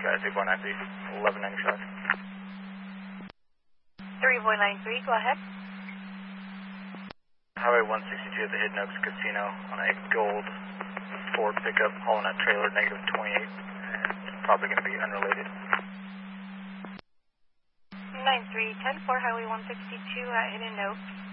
3493, 1195. 3493, go ahead. Highway 162 at the Hidden Oaks Casino on a gold Ford pickup hauling a trailer, negative 28. It's probably going to be unrelated. 9310 for Highway 162 at Hidden Oaks.